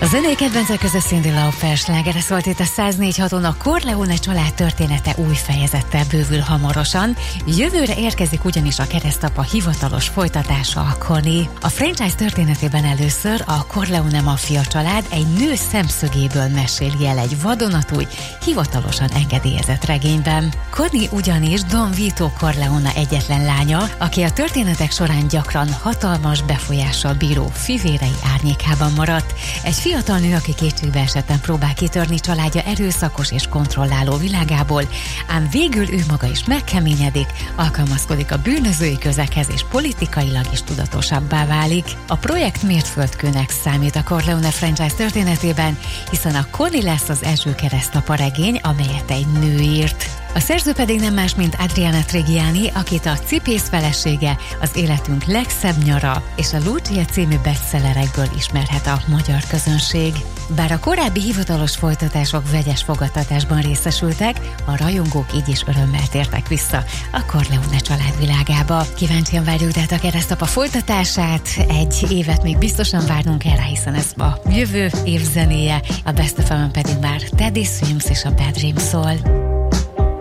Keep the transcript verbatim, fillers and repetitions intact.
A zenei kedvencek között Cyndi Lauper slágere szólt itt a száz négy haton. A Corleone család története új fejezettel bővül hamarosan. Jövőre érkezik ugyanis a Keresztapa hivatalos folytatása, a Connie. A franchise történetében először a Corleone maffia család egy nő szemszögéből meséli el egy vadonatúj, hivatalosan engedélyezett regényben. Connie ugyanis Don Vito Corleone egyetlen lánya, aki a történetek során gyakran hatalmas befolyással bíró fivérei árnyékában maradt. Egy fiatal nő, aki kétségbe esetten próbál kitörni családja erőszakos és kontrolláló világából, ám végül ő maga is megkeményedik, alkalmazkodik a bűnözői közekhez és politikailag is tudatosabbá válik. A projekt mértföldkőnek számít a Corleone franchise történetében, hiszen a Connie lesz az első keresztapa regény, amelyet egy nő írt. A szerző pedig nem más, mint Adriana Trigiani, akit a Cipész felesége, Az életünk legszebb nyara és a Lucia című bestsellerekből ismerhet a magyar közönség. Bár a korábbi hivatalos folytatások vegyes fogadtatásban részesültek, a rajongók így is örömmel tértek vissza a Corleone család világába. Kíváncsian várjuk tehát a Keresztapa folytatását, egy évet még biztosan várnunk el rá, hiszen ez a jövő év zenéje, a Best of Em-en pedig már Teddy Swims és a Bad Dreams szól.